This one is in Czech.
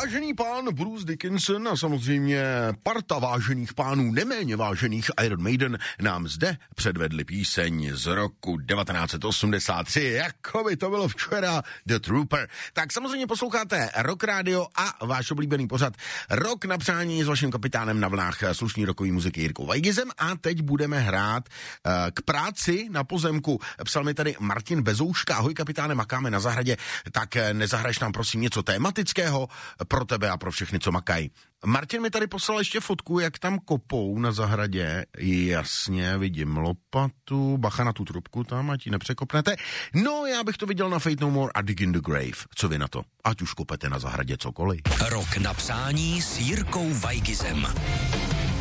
Vážený pán Bruce Dickinson a samozřejmě parta vážených pánů neméně vážených Iron Maiden nám zde předvedli píseň z roku 1983, jako by to bylo včera, The Trooper. Tak samozřejmě posloucháte Rock Radio a váš oblíbený pořad Rock na přání s vaším kapitánem na vlnách slušný rockový muziky Jirkou Vajgizem a teď budeme hrát k práci na pozemku. Psal mi tady Martin Bezouška, ahoj kapitáne, makáme na zahradě, tak nezahraješ nám prosím něco tématického pro tebe a pro všechny, co makají. Martin mi tady poslal ještě fotku, jak tam kopou na zahradě. Jasně, vidím lopatu, bacha na tu trubku tam, ať ji nepřekopnete. No, já bych to viděl na Fate No More a Dig in the Grave. Co vy na to? Ať už kopete na zahradě cokoliv. Rock na přání s Jirkou Vajgizem.